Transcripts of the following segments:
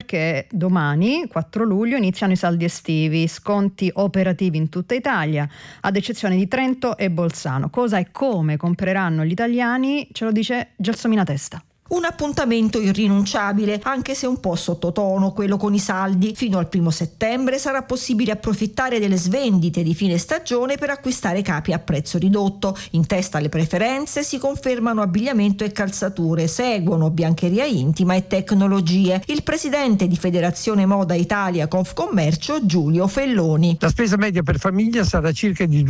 perché domani, 4 luglio, iniziano i saldi estivi, sconti operativi in tutta Italia, ad eccezione di Trento e Bolzano. Cosa e come compreranno gli italiani ce lo dice Gelsomina Testa. Un appuntamento irrinunciabile, anche se un po' sottotono, quello con i saldi. Fino al 1 settembre sarà possibile approfittare delle svendite di fine stagione per acquistare capi a prezzo ridotto. In testa alle preferenze si confermano abbigliamento e calzature, seguono biancheria intima e tecnologie. Il presidente di Federazione Moda Italia Confcommercio, Giulio Felloni. La spesa media per famiglia sarà circa di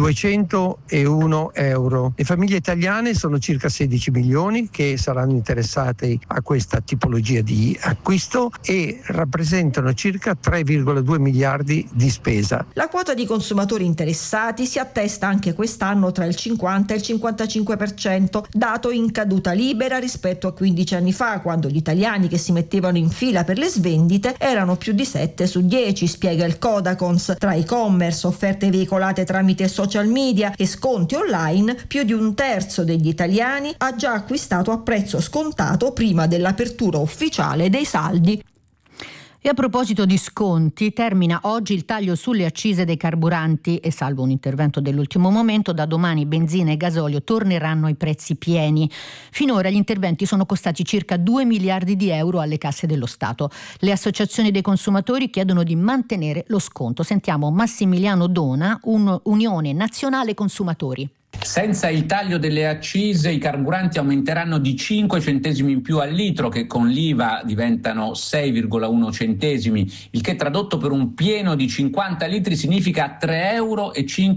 201 euro. Le famiglie italiane sono circa 16 milioni che saranno interessate a questa tipologia di acquisto e rappresentano circa 3,2 miliardi di spesa. La quota di consumatori interessati si attesta anche quest'anno tra il 50 e il 55%, dato in caduta libera rispetto a 15 anni fa, quando gli italiani che si mettevano in fila per le svendite erano più di 7 su 10, spiega il Codacons. Tra e-commerce, offerte veicolate tramite social media e sconti online, più di un terzo degli italiani ha già acquistato a prezzo scontato prima dell'apertura ufficiale dei saldi. E a proposito di sconti, termina oggi il taglio sulle accise dei carburanti e, salvo un intervento dell'ultimo momento, da domani benzina e gasolio torneranno ai prezzi pieni. Finora gli interventi sono costati circa 2 miliardi di euro alle casse dello Stato. Le associazioni dei consumatori chiedono di mantenere lo sconto. Sentiamo Massimiliano Dona, Unione Nazionale Consumatori. Senza il taglio delle accise i carburanti aumenteranno di 5 centesimi in più al litro, che con l'IVA diventano 6,1 centesimi, il che tradotto per un pieno di 50 litri significa 3,05 euro,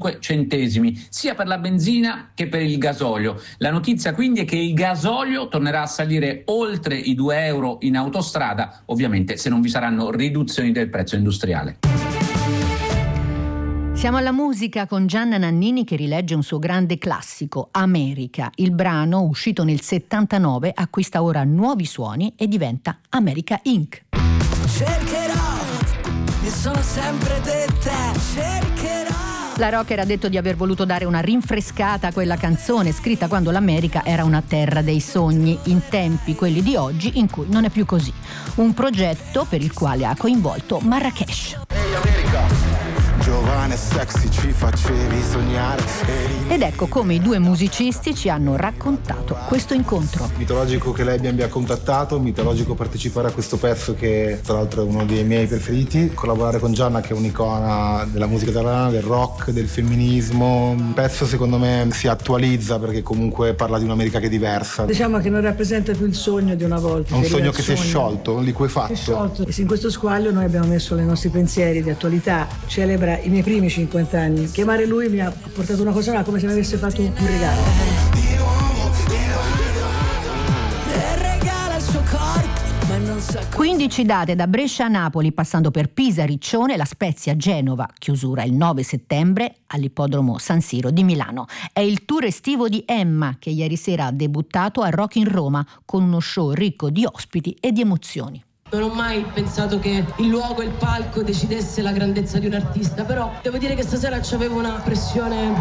sia per la benzina che per il gasolio. La notizia quindi è che il gasolio tornerà a salire oltre i 2 euro in autostrada, ovviamente se non vi saranno riduzioni del prezzo industriale. Siamo alla musica con Gianna Nannini che rilegge un suo grande classico, America. Il brano, uscito nel 79, acquista ora nuovi suoni e diventa America Inc. Cercherò, mi sono sempre detta, cercherò. La rocker ha detto di aver voluto dare una rinfrescata a quella canzone scritta quando l'America era una terra dei sogni, in tempi quelli di oggi in cui non è più così. Un progetto per il quale ha coinvolto Marrakesh. Ehi America! Giovane, sexy, ci facevi sognare. Ed ecco come i due musicisti ci hanno raccontato questo incontro. Mitologico che lei mi abbia contattato, mitologico partecipare a questo pezzo che tra l'altro è uno dei miei preferiti, collaborare con Gianna che è un'icona della musica italiana, del rock, del femminismo. Un pezzo secondo me si attualizza perché comunque parla di un'America che è diversa. Diciamo che non rappresenta più il sogno di una volta. Un sogno che si è sciolto, di cui è fatto. Si è sciolto. E in questo squaglio noi abbiamo messo i nostri pensieri di attualità, celebra i miei primi 50 anni. Chiamare lui mi ha portato una cosa, come se mi avesse fatto un regalo. 15 date da Brescia a Napoli, passando per Pisa, Riccione, La Spezia, Genova, chiusura il 9 settembre all'ippodromo San Siro di Milano. È il tour estivo di Emma, che ieri sera ha debuttato a Rock in Roma con uno show ricco di ospiti e di emozioni. Non ho mai pensato che il luogo e il palco decidesse la grandezza di un artista, però devo dire che stasera c'avevo una pressione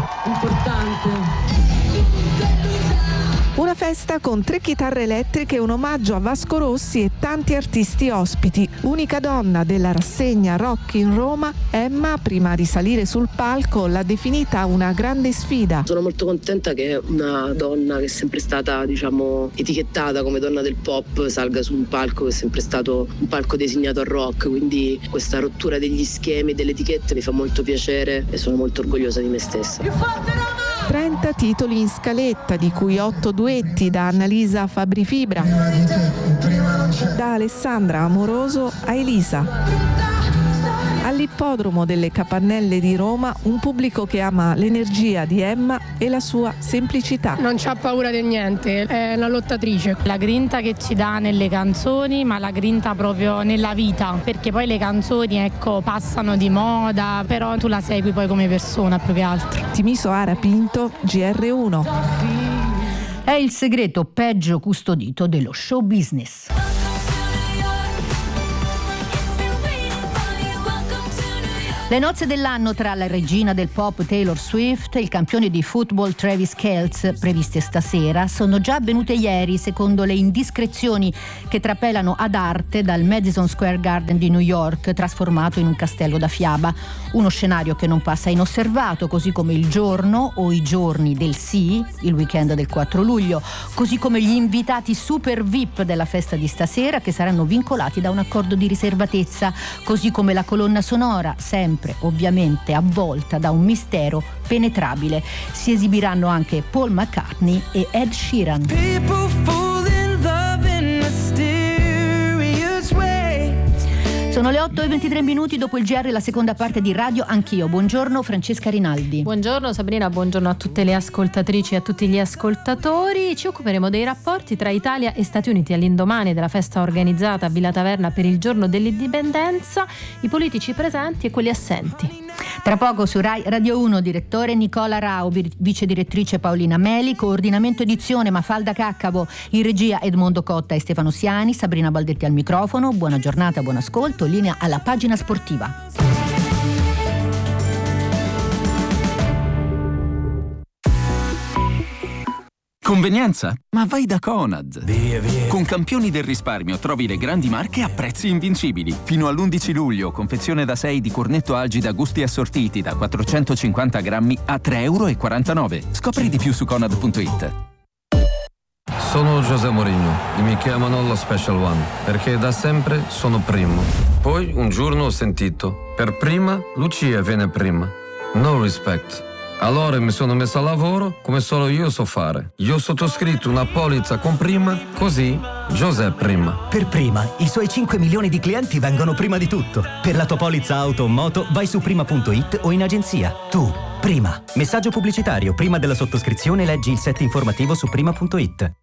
importante. Una festa con 3 chitarre elettriche, un omaggio a Vasco Rossi e tanti artisti ospiti. Unica donna della rassegna Rock in Roma, Emma, prima di salire sul palco, l'ha definita una grande sfida. Sono molto contenta che una donna che è sempre stata, etichettata come donna del pop salga su un palco che è sempre stato un palco designato al rock, quindi questa rottura degli schemi e delle etichette mi fa molto piacere e sono molto orgogliosa di me stessa. 30 titoli in scaletta, di cui 8 duetti da Annalisa Fabri Fibra, da Alessandra Amoroso a Elisa. All'ippodromo delle Capannelle di Roma, un pubblico che ama l'energia di Emma e la sua semplicità. Non c'ha paura di niente, è una lottatrice. La grinta che ci dà nelle canzoni, ma la grinta proprio nella vita, perché poi le canzoni, passano di moda, però tu la segui poi come persona più che altro. Timiso Ara Pinto, GR1. È il segreto peggio custodito dello show business. Le nozze dell'anno tra la regina del pop Taylor Swift e il campione di football Travis Kelce, previste stasera, sono già avvenute ieri, secondo le indiscrezioni che trapelano ad arte dal Madison Square Garden di New York, trasformato in un castello da fiaba. Uno scenario che non passa inosservato, così come il giorno o i giorni del sì, il weekend del 4 luglio, così come gli invitati super VIP della festa di stasera, che saranno vincolati da un accordo di riservatezza, così come la colonna sonora, sempre ovviamente avvolta da un mistero penetrabile. Si esibiranno anche Paul McCartney e Ed Sheeran. Sono le 8:23 dopo il GR, la seconda parte di Radio Anch'io. Buongiorno Francesca Rinaldi. Buongiorno Sabrina, buongiorno a tutte le ascoltatrici e a tutti gli ascoltatori. Ci occuperemo dei rapporti tra Italia e Stati Uniti all'indomani della festa organizzata a Villa Taverna per il giorno dell'indipendenza, i politici presenti e quelli assenti. Tra poco su Rai Radio 1, direttore Nicola Rao, vice direttrice Paolina Meli, coordinamento edizione Mafalda Caccavo, in regia Edmondo Cotta e Stefano Siani, Sabrina Baldetti al microfono. Buona giornata, buon ascolto. Linea alla pagina sportiva. Convenienza? Ma vai da Conad! Via. Con Campioni del risparmio trovi le grandi marche a prezzi invincibili. Fino all'11 luglio, confezione da 6 di cornetto Algida gusti assortiti da 450 grammi a €3,49. Scopri di più su Conad.it. Sono José Mourinho e mi chiamano lo Special One perché da sempre sono primo. Poi un giorno ho sentito, per prima Lucia viene prima. No respect. Allora mi sono messo a lavoro come solo io so fare. Io ho sottoscritto una polizza con prima, così José prima. Per prima, i suoi 5 milioni di clienti vengono prima di tutto. Per la tua polizza auto o moto vai su prima.it o in agenzia. Tu, prima. Messaggio pubblicitario. Prima della sottoscrizione leggi il set informativo su prima.it.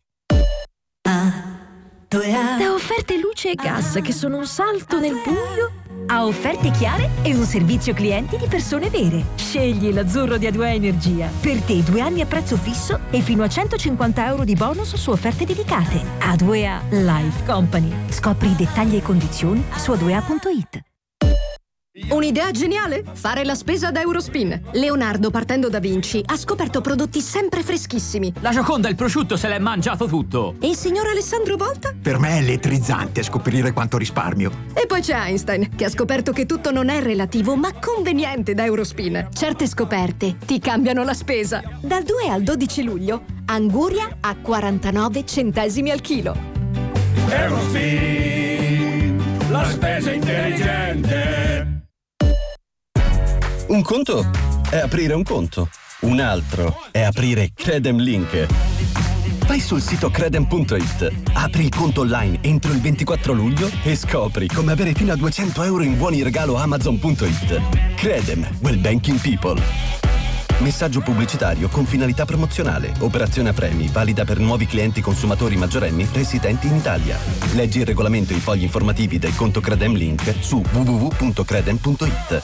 Da offerte luce e gas che sono un salto nel buio a offerte chiare e un servizio clienti di persone vere. Scegli l'azzurro di A2A Energia. Per te 2 anni a prezzo fisso e fino a €150 di bonus su offerte dedicate. A2A Life Company. Scopri i dettagli e condizioni su A2A.it. Un'idea geniale? Fare la spesa da Eurospin. Leonardo, partendo da Vinci, ha scoperto prodotti sempre freschissimi. La Gioconda, il prosciutto, se l'è mangiato tutto. E il signor Alessandro Volta? Per me è elettrizzante scoprire quanto risparmio. E poi c'è Einstein, che ha scoperto che tutto non è relativo, ma conveniente da Eurospin. Certe scoperte ti cambiano la spesa. Dal 2 al 12 luglio, anguria a 49 centesimi al chilo. Eurospin, la spesa intelligente. Un conto è aprire un conto, un altro è aprire Credem Link. Vai sul sito credem.it, apri il conto online entro il 24 luglio e scopri come avere fino a €200 in buoni regalo Amazon.it. Credem, Well Banking People. Messaggio pubblicitario con finalità promozionale. Operazione a premi, valida per nuovi clienti consumatori maggiorenni residenti in Italia. Leggi il regolamento e i fogli informativi del conto Credem Link su www.credem.it.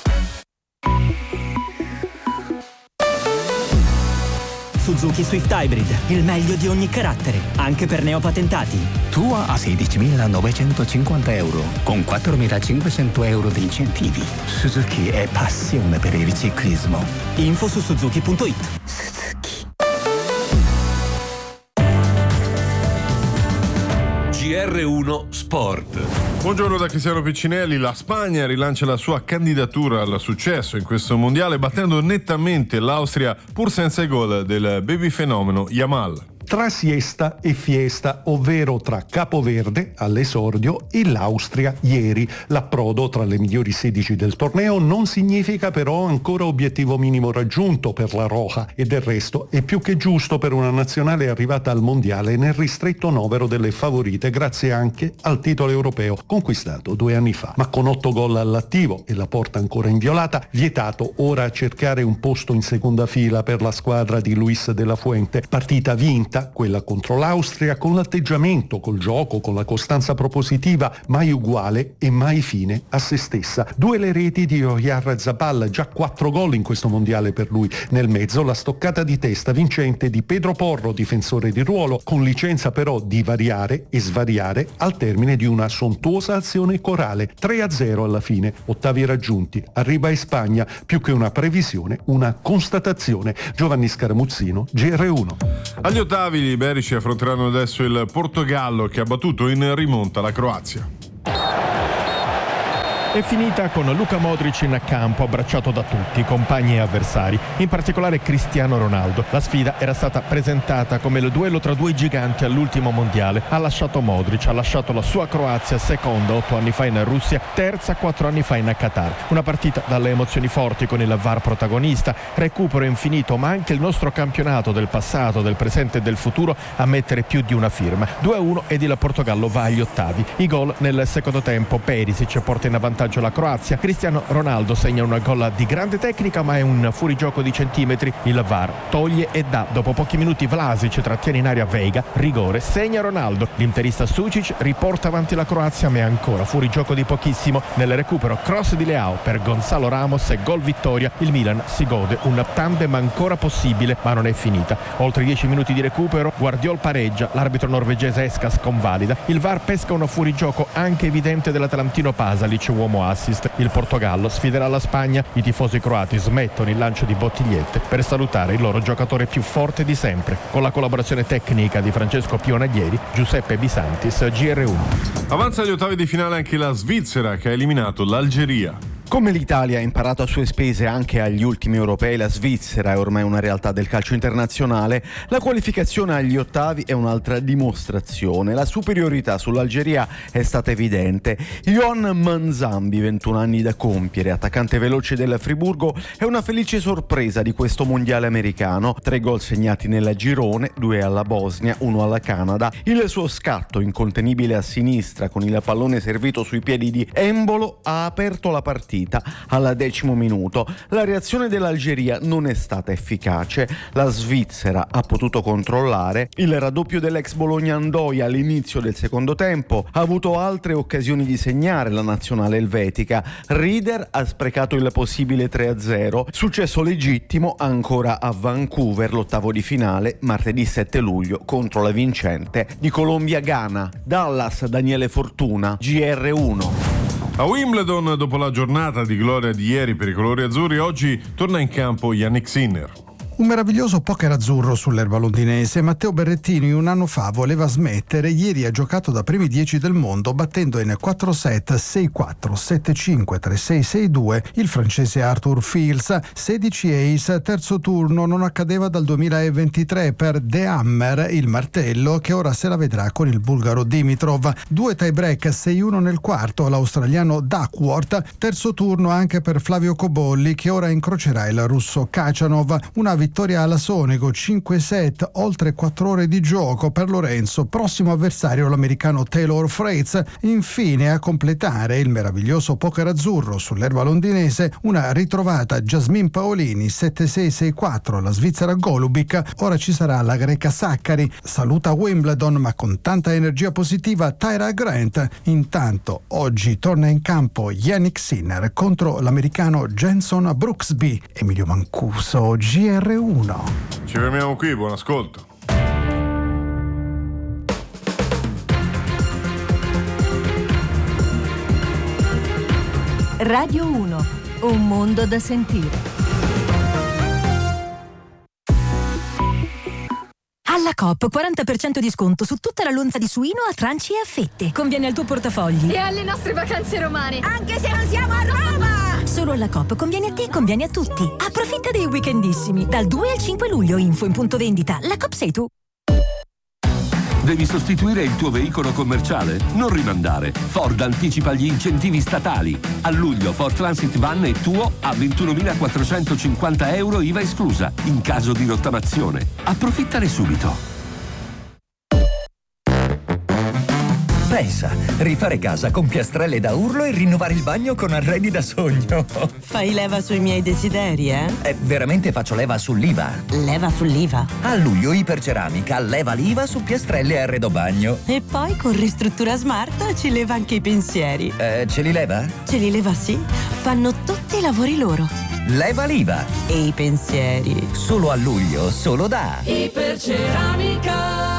Suzuki Swift Hybrid, il meglio di ogni carattere, anche per neopatentati. Tua a €16.950, con €4.500 di incentivi. Suzuki è passione per il ciclismo. Info su Suzuki.it. GR1 Sport. Buongiorno da Cristiano Piccinelli. La Spagna rilancia la sua candidatura al successo in questo mondiale, battendo nettamente l'Austria pur senza i gol del baby fenomeno Yamal. Tra siesta e fiesta, ovvero tra Capoverde all'esordio e l'Austria ieri. L'approdo tra le migliori 16 del torneo non significa però ancora obiettivo minimo raggiunto per la Roja, e del resto è più che giusto per una nazionale arrivata al mondiale nel ristretto novero delle favorite, grazie anche al titolo europeo conquistato 2 anni fa. Ma con 8 gol all'attivo e la porta ancora inviolata, vietato ora cercare un posto in seconda fila per la squadra di Luis de la Fuente. Partita vinta partita, quella contro l'Austria, con l'atteggiamento, col gioco, con la costanza propositiva, mai uguale e mai fine a se stessa. 2 le reti di Oyarzabal, già 4 gol in questo mondiale per lui. Nel mezzo la stoccata di testa vincente di Pedro Porro, difensore di ruolo, con licenza però di variare e svariare al termine di una sontuosa azione corale. 3-0 alla fine, ottavi raggiunti. Arriva in Spagna, più che una previsione, una constatazione. Giovanni Scaramuzzino, GR1. Agli ottavi gli iberici affronteranno adesso il Portogallo, che ha battuto in rimonta la Croazia. È finita con Luka Modric in campo, abbracciato da tutti, compagni e avversari, in particolare Cristiano Ronaldo. La sfida era stata presentata come il duello tra 2 giganti all'ultimo mondiale. Ha lasciato Modric, ha lasciato la sua Croazia, seconda 8 anni fa in Russia, terza 4 anni fa in Qatar. Una partita dalle emozioni forti con il VAR protagonista, recupero infinito, ma anche il nostro campionato del passato, del presente e del futuro a mettere più di una firma. 2-1 ed il Portogallo va agli ottavi. I gol nel secondo tempo: Perisic porta in vantaggio la Croazia, Cristiano Ronaldo segna un gol di grande tecnica ma è un fuorigioco di centimetri. Il VAR toglie e dà. Dopo pochi minuti Vlasic trattiene in aria Veiga, rigore, segna Ronaldo. L'interista Sučić riporta avanti la Croazia ma è ancora fuorigioco di pochissimo. Nel recupero cross di Leao per Gonzalo Ramos e gol vittoria. Il Milan si gode un tandem ancora possibile ma non è finita. Oltre 10 minuti di recupero, Guardiol pareggia, l'arbitro norvegese Eskas convalida. Il VAR pesca un fuorigioco anche evidente dell'atalantino Pasalic, uomo assist. Il Portogallo sfiderà la Spagna. I tifosi croati smettono il lancio di bottigliette per salutare il loro giocatore più forte di sempre. Con la collaborazione tecnica di Francesco Pionaglieri, Giuseppe Bisantis, GR1. Avanza agli ottavi di finale anche la Svizzera, che ha eliminato l'Algeria. Come l'Italia ha imparato a sue spese anche agli ultimi europei, la Svizzera è ormai una realtà del calcio internazionale. La qualificazione agli ottavi è un'altra dimostrazione. La superiorità sull'Algeria è stata evidente. Yohan Manzambi, 21 anni da compiere, attaccante veloce del Friburgo, è una felice sorpresa di questo mondiale americano. 3 gol segnati nel girone, 2 alla Bosnia, 1 alla Canada. Il suo scatto incontenibile a sinistra con il pallone servito sui piedi di Embolo ha aperto la partita. Al 10° minuto la reazione dell'Algeria non è stata efficace. La Svizzera ha potuto controllare. Il raddoppio dell'ex Bologna Ndoye all'inizio del secondo tempo ha avuto altre occasioni di segnare la nazionale elvetica. Rieder ha sprecato il possibile 3-0. Successo legittimo ancora a Vancouver, l'ottavo di finale, martedì 7 luglio contro la vincente di Colombia-Ghana. Dallas, Daniele Fortuna, GR1. A Wimbledon, dopo la giornata di gloria di ieri per i colori azzurri, oggi torna in campo Jannik Sinner. Un meraviglioso poker azzurro sull'erba londinese. Matteo Berrettini un anno fa voleva smettere. Ieri ha giocato da primi 10 del mondo, battendo in 4 set 6-4, 7-5, 3-6, 6-2 il francese Arthur Fils. 16 ace, terzo turno, non accadeva dal 2023 per The Hammer, il martello, che ora se la vedrà con il bulgaro Dimitrov. 2 tie break, 6-1 nel quarto, l'australiano Duckworth. Terzo turno anche per Flavio Cobolli, che ora incrocerà il russo Kachanov. Una vittoria alla Sonego, 5 set, oltre 4 ore di gioco per Lorenzo, prossimo avversario l'americano Taylor Fritz. Infine, a completare il meraviglioso poker azzurro sull'erba londinese, una ritrovata Jasmine Paolini, 7-6-6-4, la svizzera Golubic. Ora ci sarà la greca Saccari. Saluta Wimbledon, ma con tanta energia positiva Tyra Grant. Intanto oggi torna in campo Jannik Sinner contro l'americano Jenson Brooksby. Emilio Mancuso, GR1. Ci fermiamo qui, buon ascolto. Radio 1, un mondo da sentire. Alla Coop 40% di sconto su tutta la lonza di suino a tranci e a fette. Conviene al tuo portafogli e alle nostre vacanze romane, anche se non siamo a Roma. Solo alla Coop conviene a te, conviene a tutti. Approfitta dei weekendissimi dal 2 al 5 luglio. Info in punto vendita. La Coop sei tu. Devi sostituire il tuo veicolo commerciale? Non rimandare. Ford anticipa gli incentivi statali. A luglio Ford Transit Van è tuo a 21.450 euro IVA esclusa, in caso di rottamazione. Approfittane subito. Pensa, rifare casa con piastrelle da urlo e rinnovare il bagno con arredi da sogno. Fai leva sui miei desideri, eh? Veramente faccio leva sull'IVA. Leva sull'IVA? A luglio Iperceramica leva l'IVA su piastrelle e arredo bagno. E poi con Ristruttura Smart ci leva anche i pensieri. Ce li leva? Ce li leva, sì. Fanno tutti i lavori loro. Leva l'IVA. E i pensieri. Solo a luglio, solo da Iperceramica.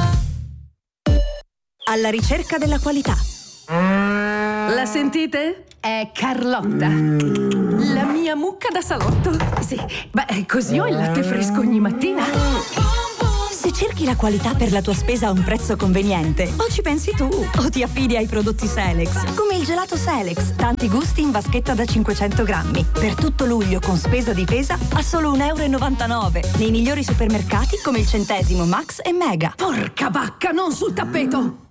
Alla ricerca della qualità. La sentite? È Carlotta, la mia mucca da salotto. Sì, beh, così ho il latte fresco ogni mattina. Se cerchi la qualità per la tua spesa a un prezzo conveniente, o ci pensi tu, o ti affidi ai prodotti Selex, come il gelato Selex, tanti gusti in vaschetta da 500 grammi. Per tutto luglio con spesa difesa a solo €1,99 nei migliori supermercati come il Centesimo, Max e Mega. Porca vacca, non sul tappeto!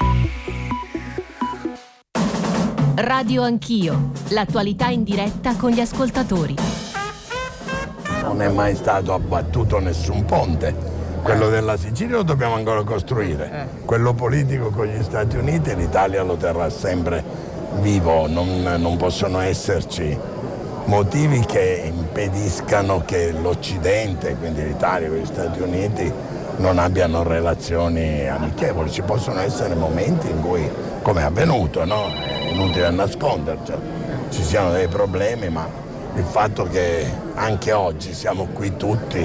Radio Anch'io, l'attualità in diretta con gli ascoltatori. Non è mai stato abbattuto nessun ponte. Quello della Sicilia lo dobbiamo ancora costruire. Quello politico con gli Stati Uniti l'Italia lo terrà sempre vivo. Non possono esserci motivi che impediscano che l'Occidente, quindi l'Italia con gli Stati Uniti, non abbiano relazioni amichevoli. Ci possono essere momenti in cui, come è avvenuto, no? È inutile nasconderci, ci siano dei problemi, ma il fatto che anche oggi siamo qui tutti.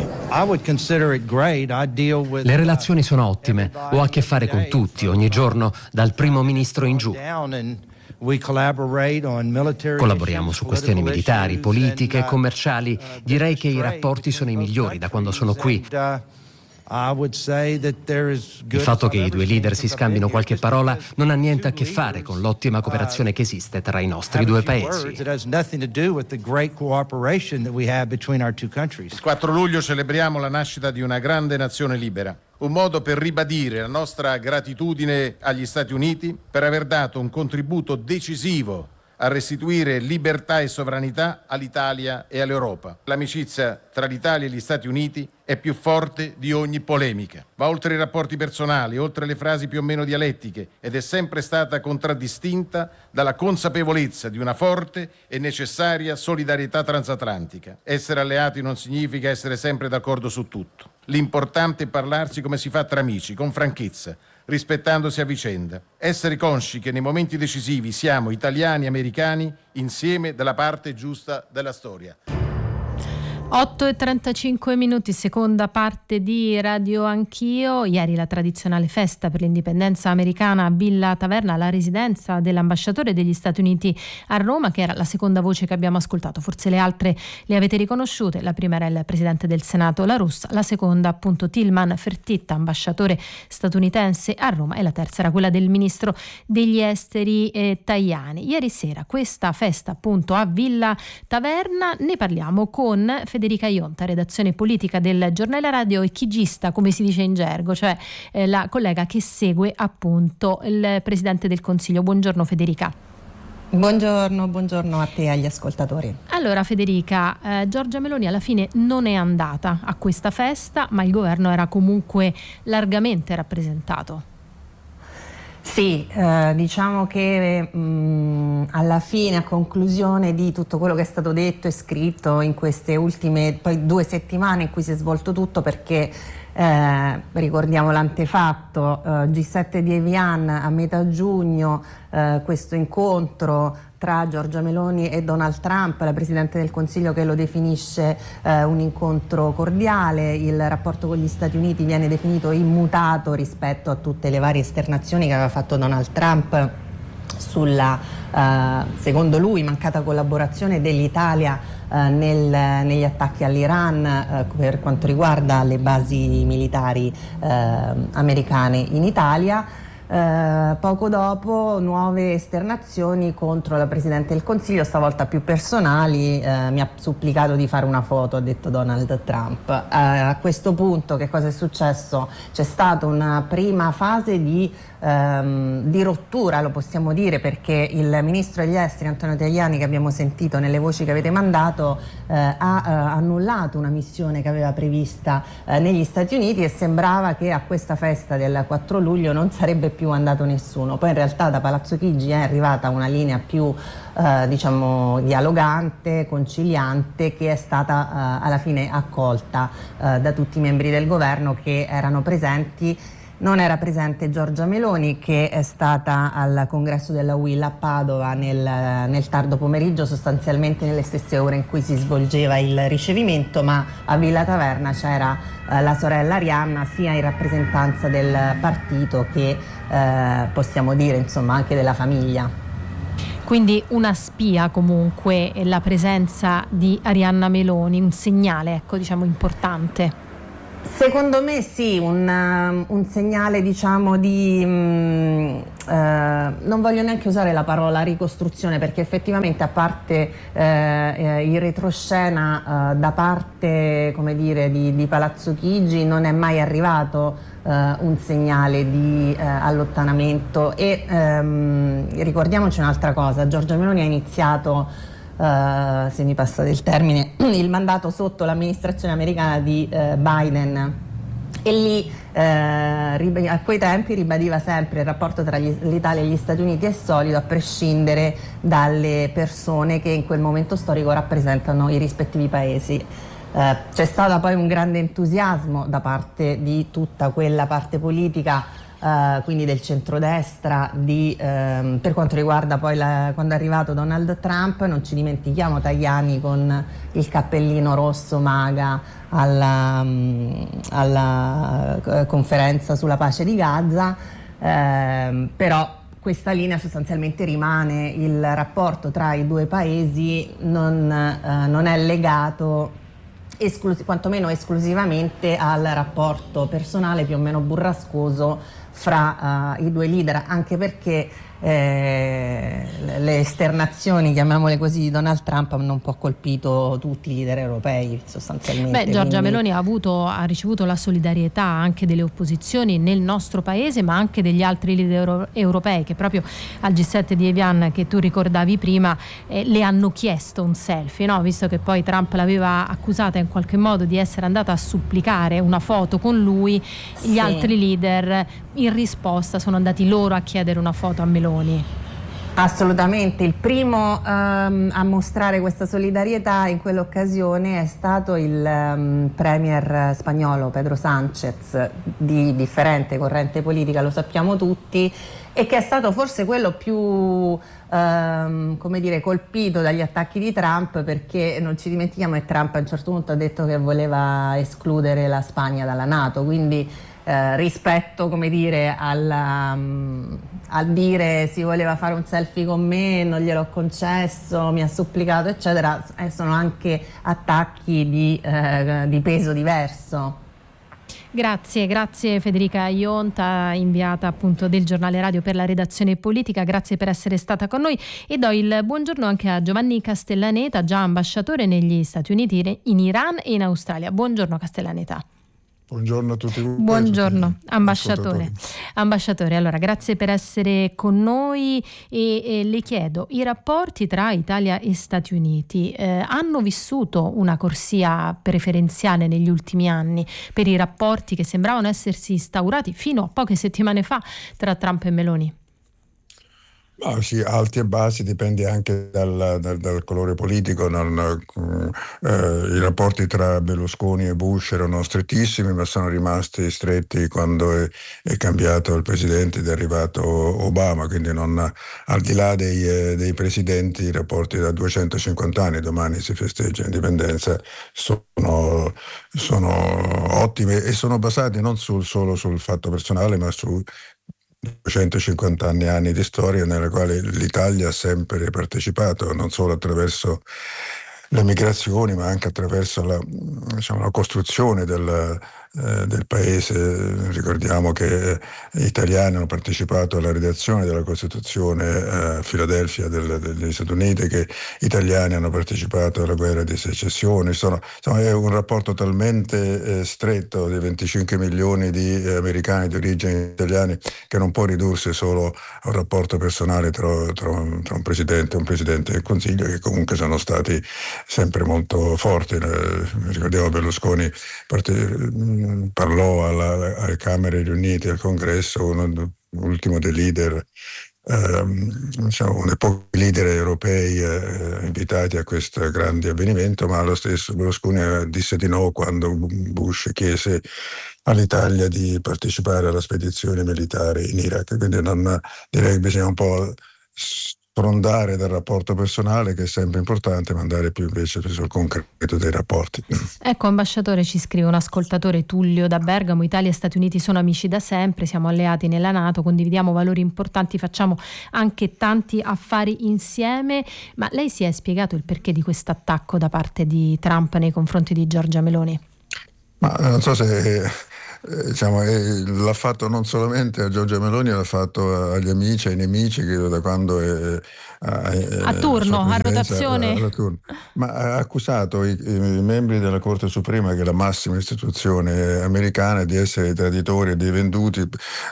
Le relazioni sono ottime, ho a che fare con tutti, ogni giorno, dal primo ministro in giù. Collaboriamo su questioni militari, politiche, commerciali. Direi che i rapporti sono i migliori da quando sono qui. Il fatto che i due leader si scambino qualche parola non ha niente a che fare con l'ottima cooperazione che esiste tra i nostri due paesi. Il 4 luglio celebriamo la nascita di una grande nazione libera, un modo per ribadire la nostra gratitudine agli Stati Uniti per aver dato un contributo decisivo a restituire libertà e sovranità all'Italia e all'Europa. L'amicizia tra l'Italia e gli Stati Uniti è più forte di ogni polemica. Va oltre i rapporti personali, oltre le frasi più o meno dialettiche ed è sempre stata contraddistinta dalla consapevolezza di una forte e necessaria solidarietà transatlantica. Essere alleati non significa essere sempre d'accordo su tutto. L'importante è parlarsi come si fa tra amici, con franchezza, rispettandosi a vicenda. Essere consci che nei momenti decisivi siamo italiani e americani insieme dalla parte giusta della storia. 8:35, seconda parte di Radio Anch'io. Ieri la tradizionale festa per l'indipendenza americana a Villa Taverna, la residenza dell'ambasciatore degli Stati Uniti a Roma, che era la seconda voce che abbiamo ascoltato. Forse le altre le avete riconosciute. La prima era il presidente del Senato La Russa, la seconda appunto Tillman Fertitta, ambasciatore statunitense a Roma, e la terza era quella del ministro degli esteri Tajani. Ieri sera questa festa appunto a Villa Taverna, ne parliamo con Federica Ionta, redazione politica del Giornale Radio e chigista, come si dice in gergo, cioè la collega che segue appunto il Presidente del Consiglio. Buongiorno Federica. Buongiorno a te e agli ascoltatori. Allora Federica, Giorgia Meloni alla fine non è andata a questa festa, ma il governo era comunque largamente rappresentato. Sì, diciamo che alla fine, a conclusione di tutto quello che è stato detto e scritto in queste ultime poi 2 settimane in cui si è svolto tutto, perché ricordiamo l'antefatto, G7 di Evian a metà giugno, questo incontro tra Giorgia Meloni e Donald Trump, la Presidente del Consiglio che lo definisce un incontro cordiale. Il rapporto con gli Stati Uniti viene definito immutato rispetto a tutte le varie esternazioni che aveva fatto Donald Trump sulla, secondo lui, mancata collaborazione dell'Italia negli attacchi all'Iran per quanto riguarda le basi militari americane in Italia. Poco dopo nuove esternazioni contro la Presidente del Consiglio, stavolta più personali. Mi ha supplicato di fare una foto, ha detto Donald Trump. A questo punto che cosa è successo? C'è stata una prima fase di di rottura, lo possiamo dire, perché il ministro degli esteri Antonio Tajani, che abbiamo sentito nelle voci che avete mandato, ha annullato una missione che aveva prevista negli Stati Uniti, e sembrava che a questa festa del 4 luglio non sarebbe più andato nessuno. Poi in realtà da Palazzo Chigi è arrivata una linea più diciamo dialogante, conciliante, che è stata alla fine accolta da tutti i membri del governo che erano presenti. Non era presente Giorgia Meloni, che è stata al congresso della UIL a Padova nel tardo pomeriggio, sostanzialmente nelle stesse ore in cui si svolgeva il ricevimento, ma a Villa Taverna c'era la sorella Arianna, sia in rappresentanza del partito che possiamo dire insomma anche della famiglia. Quindi una spia comunque, la presenza di Arianna Meloni, un segnale, ecco, diciamo, importante. Secondo me sì, un segnale, diciamo, di non voglio neanche usare la parola ricostruzione, perché effettivamente, a parte il retroscena da parte, come dire, di Palazzo Chigi, non è mai arrivato un segnale di allontanamento. E ricordiamoci un'altra cosa: Giorgia Meloni ha iniziato, se mi passate il termine, il mandato sotto l'amministrazione americana di Biden, e lì a quei tempi ribadiva sempre il rapporto tra l'Italia e gli Stati Uniti è solido, a prescindere dalle persone che in quel momento storico rappresentano i rispettivi paesi. C'è stato poi un grande entusiasmo da parte di tutta quella parte politica, quindi del centrodestra, per quanto riguarda poi quando è arrivato Donald Trump. Non ci dimentichiamo Tajani con il cappellino rosso MAGA alla conferenza sulla pace di Gaza, però questa linea sostanzialmente rimane. Il rapporto tra i due paesi non è legato quantomeno esclusivamente al rapporto personale più o meno burrascoso fra i due leader, anche perché le esternazioni, chiamiamole così, di Donald Trump hanno un po' colpito tutti i leader europei sostanzialmente. Giorgia Meloni ha ricevuto la solidarietà anche delle opposizioni nel nostro paese, ma anche degli altri leader europei, che proprio al G7 di Evian, che tu ricordavi prima, le hanno chiesto un selfie, no? Visto che poi Trump l'aveva accusata in qualche modo di essere andata a supplicare una foto con lui, gli altri leader in risposta sono andati loro a chiedere una foto a Meloni. Assolutamente, il primo a mostrare questa solidarietà in quell'occasione è stato il premier spagnolo Pedro Sánchez, di differente corrente politica, lo sappiamo tutti, e che è stato forse quello più come dire, colpito dagli attacchi di Trump, perché non ci dimentichiamo che Trump a un certo punto ha detto che voleva escludere la Spagna dalla NATO, quindi rispetto, come dire, al dire si voleva fare un selfie con me, non gliel'ho concesso, mi ha supplicato, eccetera, sono anche attacchi di peso diverso. Grazie Federica Ionta, inviata appunto del Giornale Radio per la redazione politica, grazie per essere stata con noi, e do il buongiorno anche a Giovanni Castellaneta, già ambasciatore negli Stati Uniti, in Iran e in Australia. Buongiorno Castellaneta. Buongiorno a tutti voi. Buongiorno ambasciatore. Ambasciatore, allora grazie per essere con noi e le chiedo, i rapporti tra Italia e Stati Uniti hanno vissuto una corsia preferenziale negli ultimi anni per i rapporti che sembravano essersi instaurati fino a poche settimane fa tra Trump e Meloni? Sì, alti e bassi, dipende anche dal colore politico. I rapporti tra Berlusconi e Bush erano strettissimi, ma sono rimasti stretti quando è cambiato il presidente ed è arrivato Obama, quindi al di là dei presidenti, i rapporti da 250 anni, domani si festeggia l'indipendenza, sono ottimi e sono basati non solo sul fatto personale, ma su 250 anni di storia nella quale l'Italia ha sempre partecipato, non solo attraverso le migrazioni, ma anche attraverso la costruzione del paese. Ricordiamo che gli italiani hanno partecipato alla redazione della Costituzione a Filadelfia degli Stati Uniti, che gli italiani hanno partecipato alla guerra di secessione. Insomma, è un rapporto talmente stretto di 25 milioni di americani di origine italiani che non può ridursi solo a un rapporto personale tra un presidente e un presidente del Consiglio, che comunque sono stati sempre molto forti. Ricordiamo Berlusconi parlò alle Camere riunite, al Congresso, l'ultimo dei leader, uno dei pochi leader europei invitati a questo grande avvenimento, ma lo stesso Berlusconi disse di no quando Bush chiese all'Italia di partecipare alla spedizione militare in Iraq. Quindi direi che bisogna un po' sprondare dal rapporto personale, che è sempre importante, ma andare più invece sul concreto dei rapporti. Ecco, ambasciatore, ci scrive un ascoltatore, Tullio da Bergamo: Italia e Stati Uniti sono amici da sempre, siamo alleati nella NATO, condividiamo valori importanti, facciamo anche tanti affari insieme. Ma lei si è spiegato il perché di questo attacco da parte di Trump nei confronti di Giorgia Meloni? Ma non so se l'ha fatto non solamente a Giorgia Meloni, l'ha fatto agli amici, ai nemici, credo, da quando è a turno, a rotazione. Ma ha accusato i membri della Corte Suprema, che è la massima istituzione americana, di essere traditori e di venduti,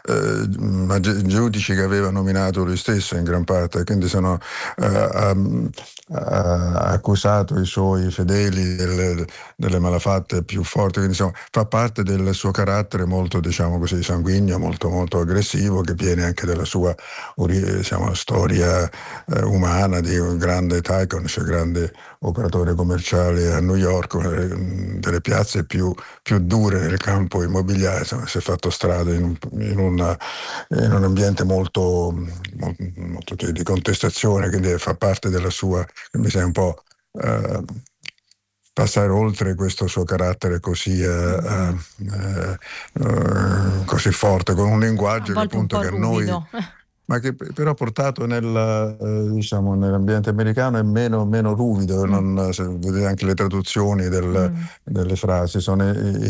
giudici che aveva nominato lui stesso in gran parte. Quindi ha accusato i suoi fedeli delle malafatte più forti. Quindi fa parte del suo carattere molto, diciamo così, sanguigno, molto, molto aggressivo, che viene anche dalla sua storia umana di un grande tycoon, cioè grande operatore commerciale a New York, delle piazze più dure nel campo immobiliare. Si è fatto strada in un ambiente molto di contestazione, quindi fa parte della sua, mi sembra un po' passare oltre questo suo carattere così forte, con un linguaggio che appunto che noi, ma che però portato nell'ambiente americano è meno ruvido. Se vedete anche le traduzioni delle frasi sono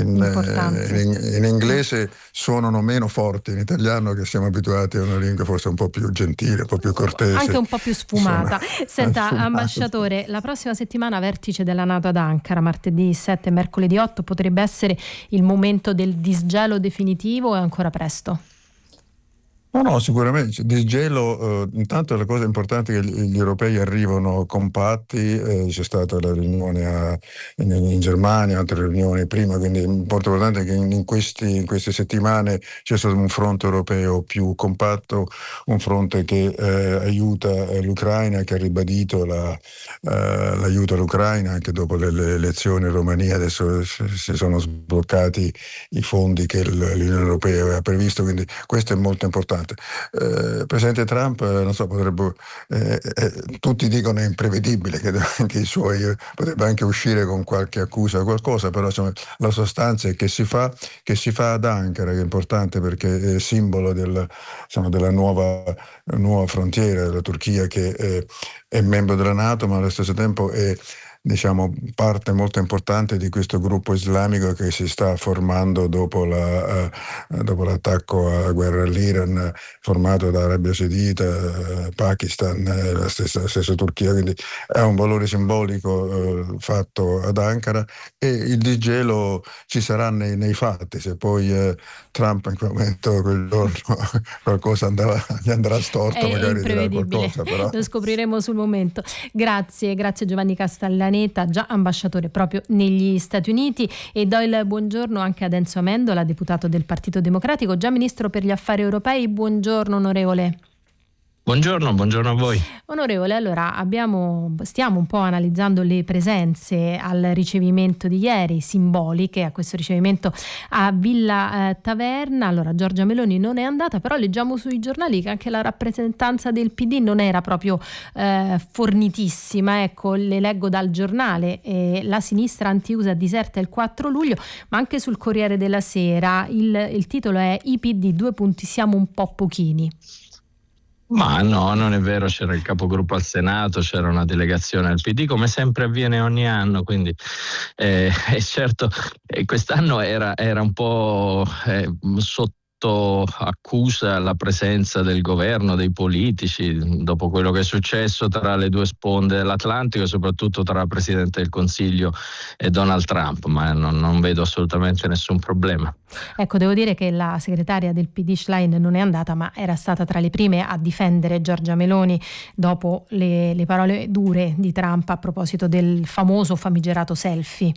in inglese suonano meno forti, in italiano, che siamo abituati a una lingua forse un po' più gentile, un po' più cortese, anche un po' più sfumata. Senta, ambasciatore, la prossima settimana vertice della NATO ad Ankara, martedì 7 e mercoledì 8, potrebbe essere il momento del disgelo definitivo o è ancora presto? No, sicuramente. Disgelo, intanto la cosa importante è che gli europei arrivano compatti, c'è stata la riunione in Germania, altre riunioni prima, quindi è molto importante che in queste settimane c'è stato un fronte europeo più compatto, un fronte che aiuta l'Ucraina, che ha ribadito l'aiuto all'Ucraina anche dopo le elezioni in Romania. Adesso si sono sbloccati i fondi che l'Unione Europea aveva previsto, quindi questo è molto importante. Presidente Trump, non so, tutti dicono è imprevedibile, che anche i suoi potrebbe anche uscire con qualche accusa o qualcosa, però la sostanza è che si fa ad Ankara, che è importante perché è simbolo della nuova frontiera della Turchia, che è membro della NATO, ma allo stesso tempo è parte molto importante di questo gruppo islamico che si sta formando dopo l'attacco alla guerra all'Iran, formato da Arabia Saudita, Pakistan, la stessa Turchia. Quindi è un valore simbolico fatto ad Ankara, e il disgelo ci sarà nei fatti. Se poi Trump in quel momento, quel giorno, qualcosa gli andrà storto, è magari dirà qualcosa, però lo scopriremo sul momento. Grazie Giovanni Castellaneta, già ambasciatore proprio negli Stati Uniti, e do il buongiorno anche ad Enzo Amendola, deputato del Partito Democratico, già ministro per gli affari europei. Buongiorno onorevole. Buongiorno a voi. Onorevole, allora stiamo un po' analizzando le presenze al ricevimento di ieri, simboliche, a questo ricevimento a Villa Taverna. Allora, Giorgia Meloni non è andata, però leggiamo sui giornali che anche la rappresentanza del PD non era proprio fornitissima. Ecco, le leggo dal giornale: la sinistra anti-USA diserta il 4 luglio, ma anche sul Corriere della Sera il titolo è: i PD 2 punti, siamo un po' pochini. Ma no, non è vero, c'era il capogruppo al Senato, c'era una delegazione al PD, come sempre avviene ogni anno, quindi certo quest'anno era un po' sotto accusa la presenza del governo, dei politici, dopo quello che è successo tra le due sponde dell'Atlantico e soprattutto tra il Presidente del Consiglio e Donald Trump, ma non vedo assolutamente nessun problema. Ecco, devo dire che la segretaria del PD Schlein non è andata, ma era stata tra le prime a difendere Giorgia Meloni dopo le parole dure di Trump a proposito del famoso famigerato selfie.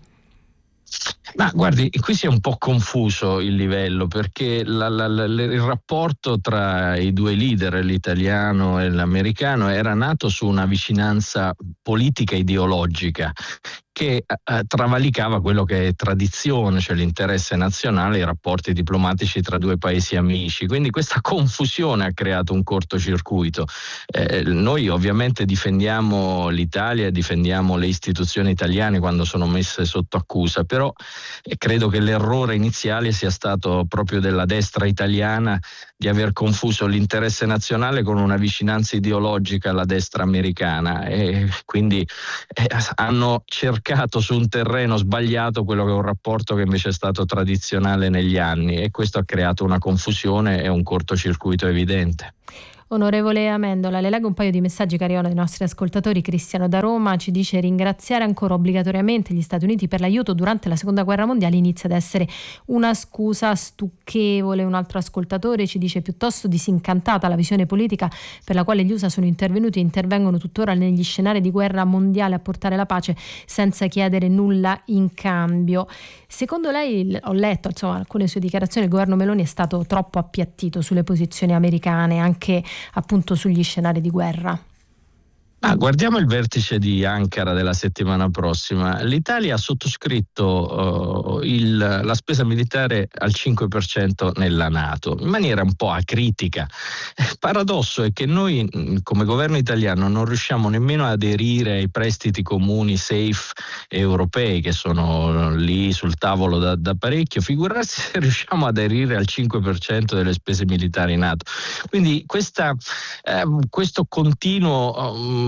Ma guardi, qui si è un po' confuso il livello, perché il rapporto tra i due leader, l'italiano e l'americano, era nato su una vicinanza politica ideologica che travalicava quello che è tradizione, cioè l'interesse nazionale e i rapporti diplomatici tra due paesi amici. Quindi questa confusione ha creato un cortocircuito. Noi ovviamente difendiamo l'Italia e difendiamo le istituzioni italiane quando sono messe sotto accusa, però credo che l'errore iniziale sia stato proprio della destra italiana di aver confuso l'interesse nazionale con una vicinanza ideologica alla destra americana, e quindi hanno cercato su un terreno sbagliato quello che è un rapporto che invece è stato tradizionale negli anni, e questo ha creato una confusione e un cortocircuito evidente. Onorevole Amendola, le leggo un paio di messaggi che arrivano dai nostri ascoltatori. Cristiano da Roma ci dice: ringraziare ancora obbligatoriamente gli Stati Uniti per l'aiuto durante la Seconda Guerra Mondiale inizia ad essere una scusa stucchevole. Un altro ascoltatore ci dice: piuttosto disincantata la visione politica per la quale gli USA sono intervenuti e intervengono tuttora negli scenari di guerra mondiale a portare la pace senza chiedere nulla in cambio. Secondo lei, ho letto alcune sue dichiarazioni, il governo Meloni è stato troppo appiattito sulle posizioni americane, anche appunto sugli scenari di guerra? Guardiamo il vertice di Ankara della settimana prossima. L'Italia ha sottoscritto la spesa militare al 5% nella NATO, in maniera un po' acritica. Il paradosso è che noi come governo italiano non riusciamo nemmeno ad aderire ai prestiti comuni safe europei che sono lì sul tavolo da parecchio, figurarsi se riusciamo ad aderire al 5% delle spese militari NATO. Quindi questo continuo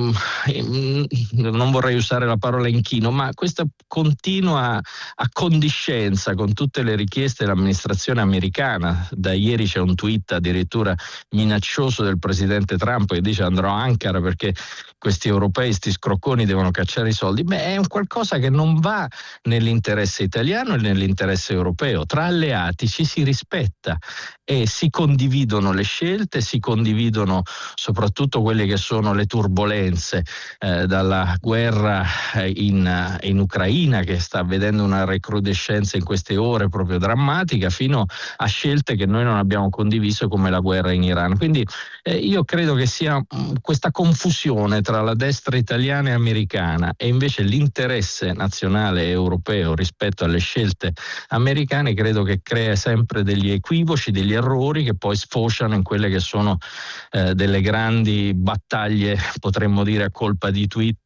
non vorrei usare la parola inchino, ma questa continua accondiscenza con tutte le richieste dell'amministrazione americana. Da ieri c'è un tweet addirittura minaccioso del presidente Trump che dice: andrò a Ankara perché questi europei, sti scrocconi, devono cacciare i soldi. È un qualcosa che non va nell'interesse italiano e nell'interesse europeo. Tra alleati ci si rispetta e si condividono le scelte, si condividono soprattutto quelle che sono le turbolenze, dalla guerra in Ucraina, che sta vedendo una recrudescenza in queste ore proprio drammatica, fino a scelte che noi non abbiamo condiviso come la guerra in Iran. Quindi io credo che sia questa confusione tra la destra italiana e americana e invece l'interesse nazionale europeo rispetto alle scelte americane, credo che crea sempre degli equivoci, degli errori che poi sfociano in quelle che sono delle grandi battaglie, potremmo dire a colpi di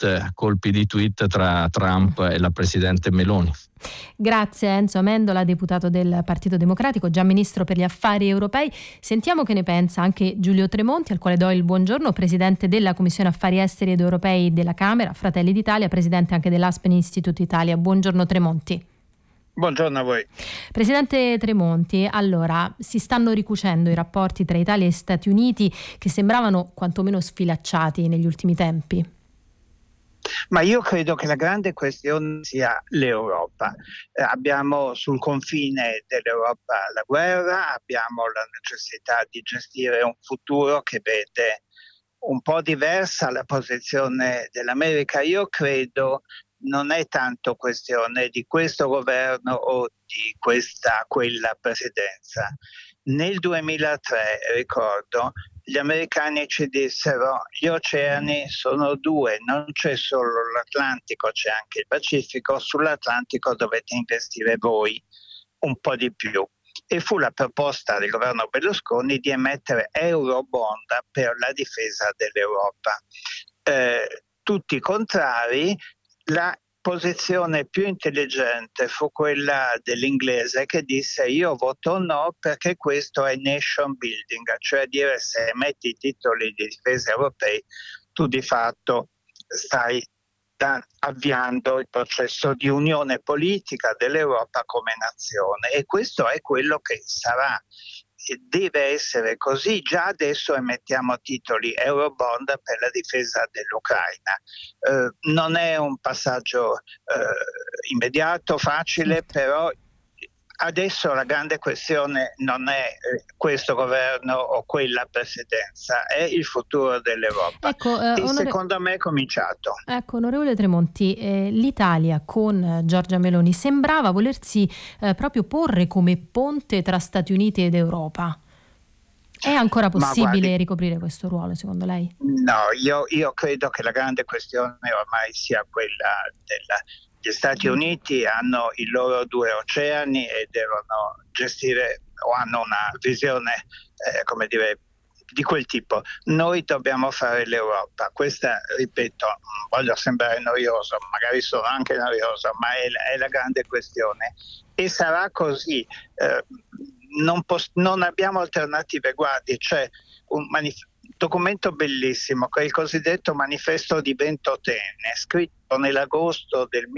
tweet tra Trump e la presidente Meloni. Grazie Enzo Amendola, deputato del Partito Democratico, già ministro per gli affari europei. Sentiamo che ne pensa anche Giulio Tremonti, al quale do il buongiorno, presidente della Commissione Affari Esteri ed Europei della Camera, Fratelli d'Italia, presidente anche dell'Aspen Institute Italia. Buongiorno Tremonti. Buongiorno a voi. Presidente Tremonti, allora si stanno ricucendo i rapporti tra Italia e Stati Uniti che sembravano quantomeno sfilacciati negli ultimi tempi? Ma io credo che la grande questione sia l'Europa. Abbiamo sul confine dell'Europa la guerra, abbiamo la necessità di gestire un futuro che vede un po' diversa la posizione dell'America. Io credo non è tanto questione di questo governo o di quella presidenza. Nel 2003, ricordo, gli americani ci dissero: gli oceani sono due, non c'è solo l'Atlantico, c'è anche il Pacifico, sull'Atlantico dovete investire voi un po' di più. E fu la proposta del governo Berlusconi di emettere Eurobond per la difesa dell'Europa. Tutti contrari, la posizione più intelligente fu quella dell'inglese che disse: io voto no perché questo è nation building, cioè dire, se metti i titoli di difesa europei tu di fatto stai avviando il processo di unione politica dell'Europa come nazione, e questo è quello che sarà. Deve essere così. Già adesso emettiamo titoli Eurobond per la difesa dell'Ucraina. Non è un passaggio immediato, facile, però adesso la grande questione non è questo governo o quella presidenza, è il futuro dell'Europa. Ecco, e secondo me è cominciato. Ecco, onorevole Tremonti, l'Italia con Giorgia Meloni sembrava volersi proprio porre come ponte tra Stati Uniti ed Europa. È ancora possibile ricoprire questo ruolo, secondo lei? No, io credo che la grande questione ormai sia quella gli Stati Uniti hanno i loro due oceani e devono gestire, o hanno una visione, come dire, di quel tipo. Noi dobbiamo fare l'Europa. Questa, ripeto, non voglio sembrare noioso, magari sono anche noioso, ma è la grande questione. E sarà così. Non abbiamo alternative. Guardi, c'è un documento bellissimo, che è il cosiddetto manifesto di Ventotene, scritto nell'agosto del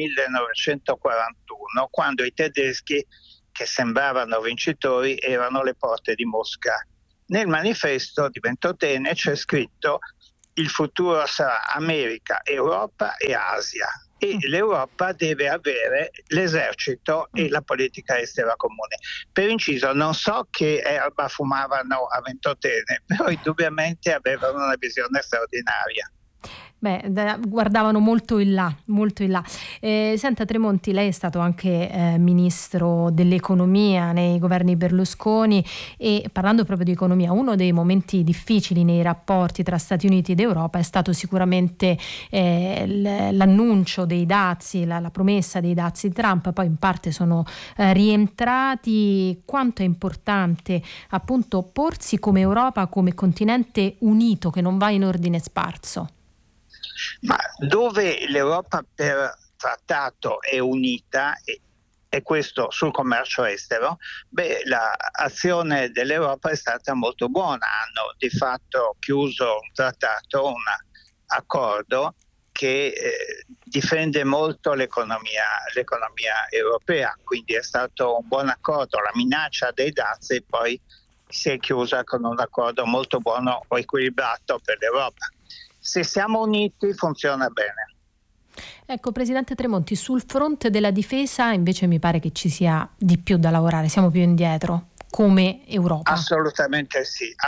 1941, quando i tedeschi, che sembravano vincitori, erano alle porte di Mosca. Nel manifesto di Ventotene c'è scritto: il futuro sarà America, Europa e Asia, e l'Europa deve avere l'esercito e la politica estera comune. Per inciso, non so che erba fumavano a Ventotene, però indubbiamente avevano una visione straordinaria. Beh, guardavano molto in là, molto in là. Senta Tremonti, lei è stato anche ministro dell'economia nei governi Berlusconi, e parlando proprio di economia, uno dei momenti difficili nei rapporti tra Stati Uniti ed Europa è stato sicuramente l'annuncio dei dazi, la promessa dei dazi di Trump. Poi in parte sono rientrati. Quanto è importante appunto porsi come Europa, come continente unito che non va in ordine sparso? Ma dove l'Europa per trattato è unita, e questo sul commercio estero, l'azione dell'Europa è stata molto buona. Hanno di fatto chiuso un trattato, un accordo che difende molto l'economia europea, quindi è stato un buon accordo. La minaccia dei dazi poi si è chiusa con un accordo molto buono o equilibrato per l'Europa. Se siamo uniti funziona bene. Ecco, Presidente Tremonti, sul fronte della difesa invece mi pare che ci sia di più da lavorare, siamo più indietro come Europa. Assolutamente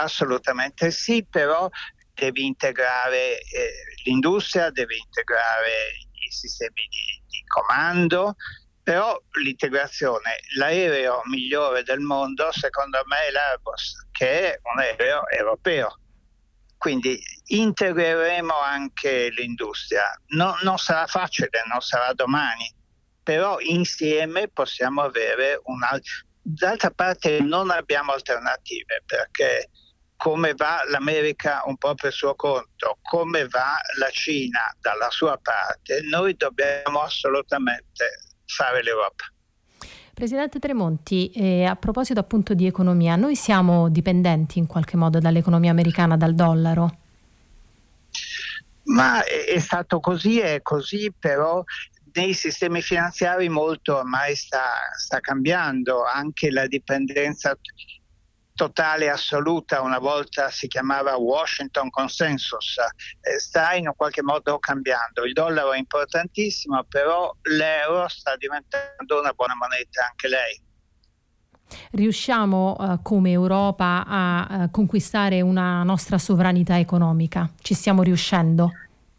sì, però devi integrare l'industria, devi integrare i sistemi di comando, però l'integrazione, l'aereo migliore del mondo secondo me è l'Airbus, che è un aereo europeo. Quindi integreremo anche l'industria. Non sarà facile, non sarà domani, però insieme possiamo avere D'altra parte non abbiamo alternative, perché come va l'America un po' per suo conto, come va la Cina dalla sua parte, noi dobbiamo assolutamente fare l'Europa. Presidente Tremonti, a proposito appunto di economia, noi siamo dipendenti in qualche modo dall'economia americana, dal dollaro? Ma è stato così, è così, però nei sistemi finanziari molto ormai sta cambiando. Anche la dipendenza totale assoluta, una volta si chiamava Washington Consensus, sta in qualche modo cambiando. Il dollaro è importantissimo, però l'euro sta diventando una buona moneta anche lei. Riusciamo come Europa a conquistare una nostra sovranità economica? Ci stiamo riuscendo?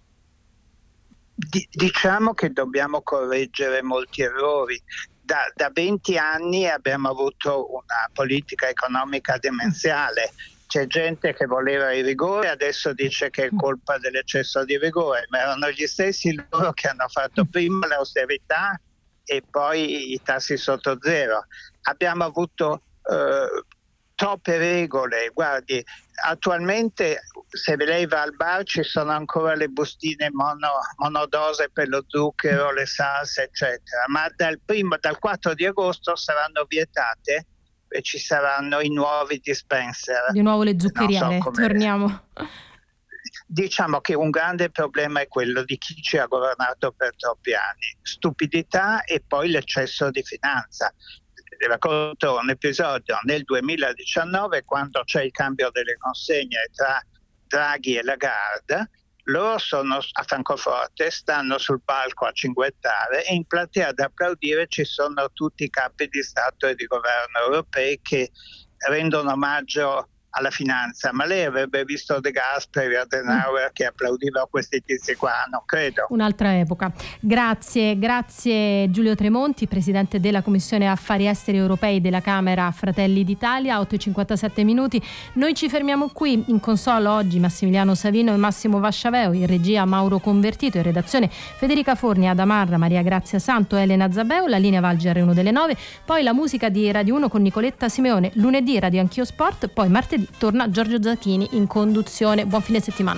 Diciamo che dobbiamo correggere molti errori. Da 20 anni abbiamo avuto una politica economica demenziale. C'è gente che voleva il rigore, adesso dice che è colpa dell'eccesso di rigore, ma erano gli stessi loro che hanno fatto prima l'austerità e poi i tassi sotto zero. Abbiamo avuto troppe regole. Guardi, attualmente se lei va al bar ci sono ancora le bustine monodose per lo zucchero, le salse eccetera, ma dal 4 di agosto saranno vietate e ci saranno i nuovi dispenser. Di nuovo le zuccheriere, torniamo. Diciamo che un grande problema è quello di chi ci ha governato per troppi anni, stupidità e poi l'eccesso di finanza. Racconto un episodio nel 2019, quando c'è il cambio delle consegne tra Draghi e Lagarde. Loro sono a Francoforte, stanno sul palco a cinguettare e in platea ad applaudire ci sono tutti i capi di Stato e di governo europei che rendono omaggio alla finanza. Ma lei avrebbe visto De Gasperi, Adenauer che applaudiva a questi tizi qua? Non credo. Un'altra epoca. Grazie Giulio Tremonti, presidente della Commissione Affari Esteri Europei della Camera Fratelli d'Italia. 8:57 minuti. Noi ci fermiamo qui. In console oggi Massimiliano Savino e Massimo Vasciaveo, in regia Mauro Convertito, in redazione Federica Forni, Ada Marra, Maria Grazia Santo, Elena Zabeo. La linea va al GR1 delle 9, poi la musica di Radio 1 con Nicoletta Simeone. Lunedì Radio Anch'io Sport, poi martedì torna Giorgio Zacchini in conduzione. Buon fine settimana.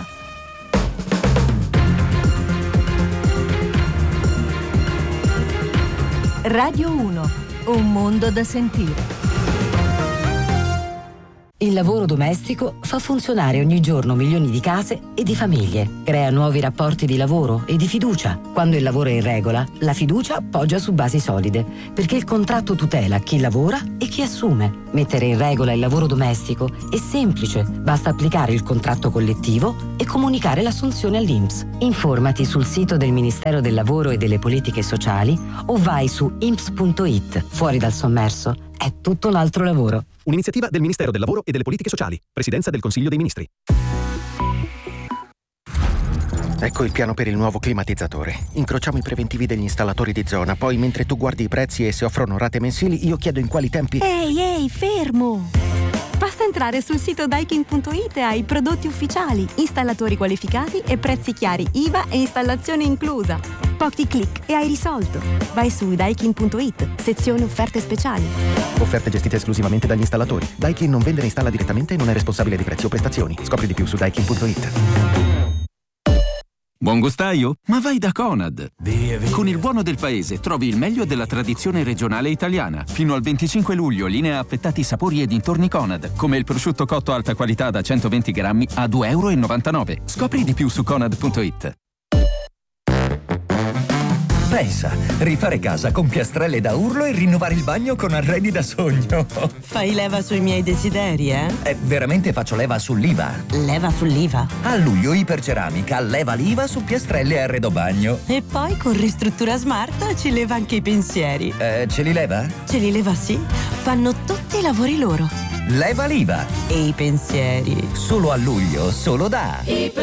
Radio 1, un mondo da sentire. Il lavoro domestico fa funzionare ogni giorno milioni di case e di famiglie. Crea nuovi rapporti di lavoro e di fiducia. Quando il lavoro è in regola, la fiducia poggia su basi solide, perché il contratto tutela chi lavora e chi assume. Mettere in regola il lavoro domestico è semplice. Basta applicare il contratto collettivo e comunicare l'assunzione all'INPS. Informati sul sito del Ministero del Lavoro e delle Politiche Sociali o vai su inps.it. Fuori dal sommerso è tutto un altro lavoro. Un'iniziativa del Ministero del Lavoro e delle Politiche Sociali. Presidenza del Consiglio dei Ministri. Ecco il piano per il nuovo climatizzatore. Incrociamo i preventivi degli installatori di zona, poi mentre tu guardi i prezzi e se offrono rate mensili, io chiedo in quali tempi... Ehi, fermo! Basta entrare sul sito Daikin.it e hai prodotti ufficiali, installatori qualificati e prezzi chiari, IVA e installazione inclusa. Pochi click e hai risolto. Vai su Daikin.it, sezione offerte speciali. Offerte gestite esclusivamente dagli installatori. Daikin non vende e installa direttamente e non è responsabile di prezzi o prestazioni. Scopri di più su Daikin.it. Buon gustaio? Ma vai da Conad! Con il buono del paese trovi il meglio della tradizione regionale italiana. Fino al 25 luglio linea affettati sapori e dintorni Conad, come il prosciutto cotto alta qualità da 120 grammi a €2,99. Scopri di più su Conad.it. Pensa, rifare casa con piastrelle da urlo e rinnovare il bagno con arredi da sogno. Fai leva sui miei desideri, eh? Veramente faccio leva sull'IVA. Leva sull'IVA? A luglio Iperceramica leva l'IVA su piastrelle e arredo bagno. E poi con Ristruttura Smart ci leva anche i pensieri. Ce li leva? Ce li leva, sì. Fanno tutti i lavori loro. Leva l'IVA. E i pensieri? Solo a luglio, solo da